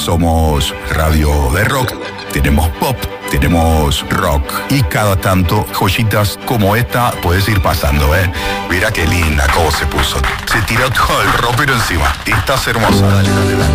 Somos radio de rock, tenemos pop, tenemos rock y cada tanto joyitas como esta puedes ir pasando, ¿eh? Mira qué linda cómo se puso. Se tiró todo el ropero encima. Y estás hermosa, dale, dale, dale.